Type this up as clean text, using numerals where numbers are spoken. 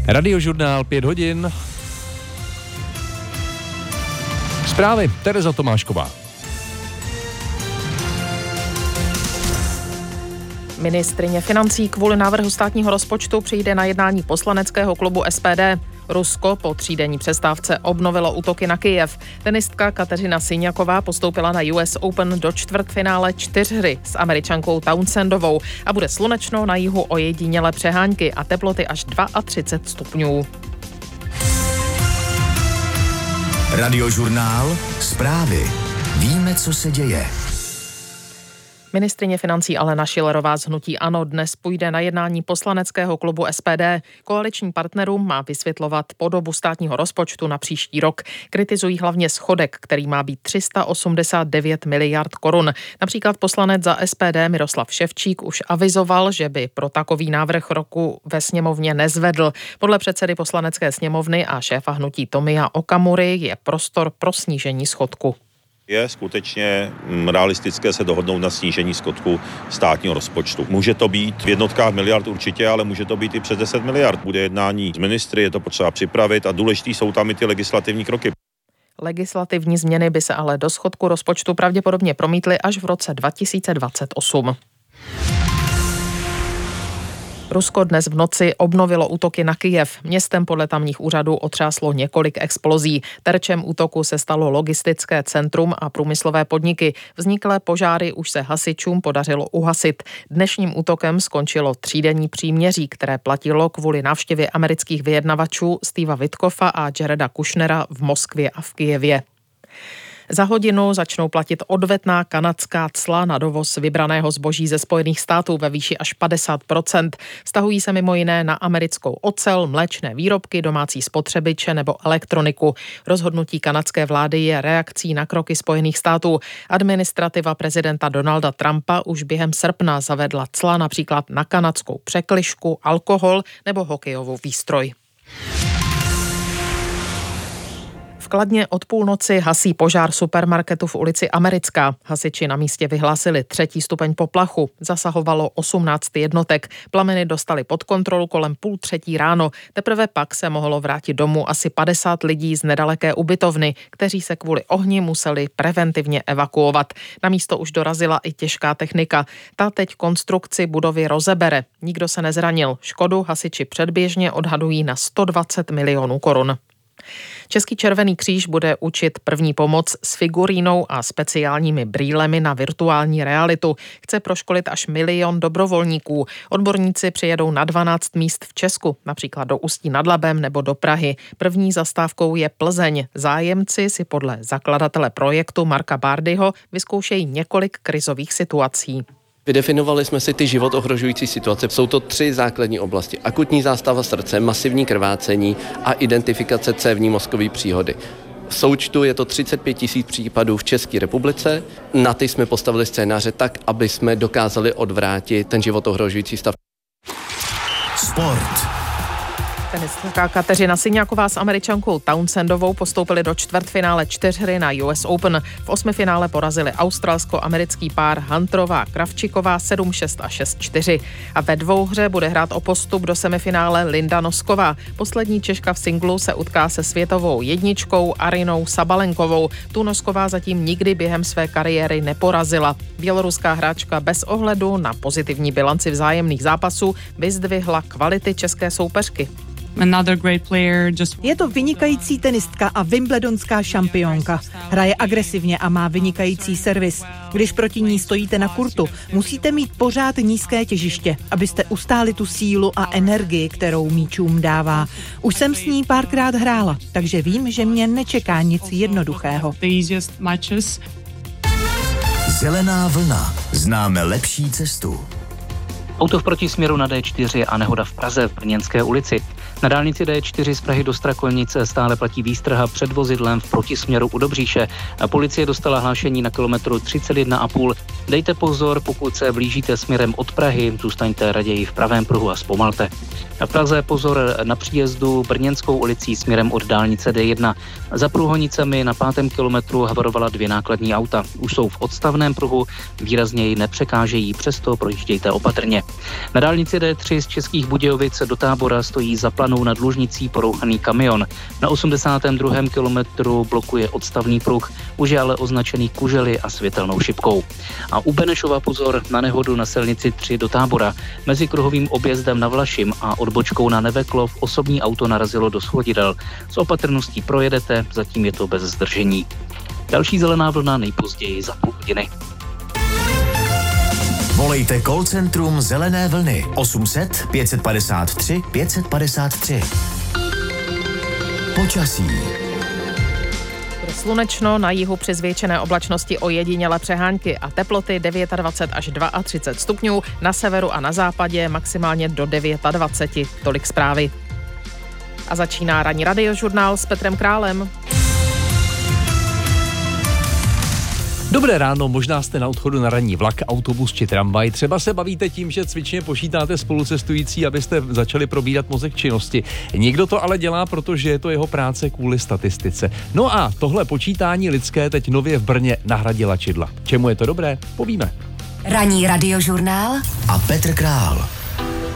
Radiožurnál 5 hodin. Zprávy Tereza Tomášková. Ministryně financí kvůli návrhu státního rozpočtu přijde na jednání poslaneckého klubu SPD. Rusko po třídenní přestávce obnovilo útoky na Kyjev. Tenistka Kateřina Siňaková postoupila na US Open do čtvrtfinále 4 s Američankou Townsendovou a bude slunečno, na jihu ojedinělé přehánky a teploty až 32 stupňů. Radiožurnál, zprávy. Víme, co se děje. Ministryně financí Alena Schillerová z hnutí ANO dnes půjde na jednání poslaneckého klubu SPD. Koaliční partnerům má vysvětlovat podobu státního rozpočtu na příští rok. Kritizují hlavně schodek, který má být 389 miliard korun. Například poslanec za SPD Miroslav Ševčík už avizoval, že by pro takový návrh roku ve sněmovně nezvedl. Podle předsedy poslanecké sněmovny a šéfa hnutí Tomia Okamury je prostor pro snížení schodku. Je skutečně realistické se dohodnout na snížení schodku státního rozpočtu. Může to být v jednotkách miliard určitě, ale může to být i přes 10 miliard. Bude jednání s ministry, je to potřeba připravit a důležitý jsou tam i ty legislativní kroky. Legislativní změny by se ale do schodku rozpočtu pravděpodobně promítly až v roce 2028. Rusko dnes v noci obnovilo útoky na Kyjev. Městem podle tamních úřadů otřáslo několik explozí. Terčem útoku se stalo logistické centrum a průmyslové podniky. Vzniklé požáry už se hasičům podařilo uhasit. Dnešním útokem skončilo třídenní příměří, které platilo kvůli návštěvě amerických vyjednavačů Steva Witkoffa a Jareda Kushnera v Moskvě a v Kyjevě. Za hodinu začnou platit odvetná kanadská cla na dovoz vybraného zboží ze Spojených států ve výši až 50%. Vztahují se mimo jiné na americkou ocel, mléčné výrobky, domácí spotřebiče nebo elektroniku. Rozhodnutí kanadské vlády je reakcí na kroky Spojených států. Administrativa prezidenta Donalda Trumpa už během srpna zavedla cla například na kanadskou překližku, alkohol nebo hokejovou výstroj. V Kladně od půlnoci hasí požár supermarketu v ulici Americká. Hasiči na místě vyhlásili 3. stupeň poplachu. Zasahovalo 18 jednotek. Plameny dostali pod kontrolu kolem 2:30 ráno. Teprve pak se mohlo vrátit domů asi 50 lidí z nedaleké ubytovny, kteří se kvůli ohni museli preventivně evakuovat. Na místo už dorazila i těžká technika. Ta teď konstrukci budovy rozebere. Nikdo se nezranil. Škodu hasiči předběžně odhadují na 120 milionů korun. Český Červený kříž bude učit první pomoc s figurínou a speciálními brýlemi na virtuální realitu. Chce proškolit až 1 000 000 dobrovolníků. Odborníci přijedou na 12 míst v Česku, například do Ústí nad Labem nebo do Prahy. První zastávkou je Plzeň. Zájemci si podle zakladatele projektu Marka Bárdyho vyzkoušejí několik krizových situací. Vydefinovali jsme si ty život ohrožující situace. Jsou to 3 základní oblasti. Akutní zástava srdce, masivní krvácení a identifikace cévní mozkové příhody. V součtu je to 35 000 případů v České republice. Na ty jsme postavili scénáře tak, aby jsme dokázali odvrátit ten život ohrožující stav. Sport. Tenistka Kateřina Siňaková s Američankou Townsendovou postoupili do čtvrtfinále 4 na US Open. V 8. finále porazili australsko-americký pár Hunterová Kravčiková 7-6 a 6-4. A ve dvouhře bude hrát o postup do semifinále Linda Nosková. Poslední Češka v singlu se utká se světovou jedničkou Arinou Sabalenkovou. Tu Nosková zatím nikdy během své kariéry neporazila. Běloruská hráčka bez ohledu na pozitivní bilanci vzájemných zápasů vyzdvihla kvality české soupeřky. Je to vynikající tenistka a wimbledonská šampionka. Hraje agresivně a má vynikající servis. Když proti ní stojíte na kurtu, musíte mít pořád nízké těžiště, abyste ustáli tu sílu a energii, kterou míčům dává. Už jsem s ní párkrát hrála, takže vím, že mě nečeká nic jednoduchého. Zelená vlna. Známe lepší cestu. Auto v protisměru na D4 a nehoda v Praze v Brněnské ulici. Na dálnici D4 z Prahy do Strakoňice stále platí výstraha před vozidlem v protisměru u Dobříše. Policie dostala hlášení na kilometru 31,5. Dejte pozor, pokud se blížíte směrem od Prahy, zůstaňte raději v pravém pruhu a zpomalte. V Praze pozor na příjezdu Brněnskou ulicí směrem od dálnice D1. Za průhonicemi na 5. kilometru havarovala 2 nákladní auta. Už jsou v odstavném pruhu, výrazně ji nepřekážejí, přesto projíždějte opatrně. Na dálnici D3 z Českých Budějovic do Tábora stojí za Planou nad Lužnicí porouchaný kamion. Na 82. kilometru blokuje odstavný pruh, už je ale označený kužely a světelnou šipkou. A u Benešova pozor na nehodu na silnici 3 do Tábora. Mezi kruhovým objezdem na Vlašim a odbočkou na Neveklov osobní auto narazilo do schodidel. S opatrností projedete, zatím je to bez zdržení. Další zelená vlna nejpozději za půl hodiny. Volejte call centrum Zelené vlny 800 553 553. Počasí. Slunečno, na jihu při zvětšené oblačnosti ojedinělé přehánky a teploty 29 až 32 stupňů, na severu a na západě maximálně do 29. Tolik zprávy. A začíná ranní radiožurnál s Petrem Králem. Dobré ráno, možná jste na odchodu na ranní vlak, autobus či tramvaj. Třeba se bavíte tím, že cvičně počítáte spolucestující, abyste začali probírat mozek činnosti. Někdo to ale dělá, protože je to jeho práce kvůli statistice. No a tohle počítání lidské teď nově v Brně nahradila čidla. Čemu je to dobré? Povíme. Ranní radiožurnál a Petr Král.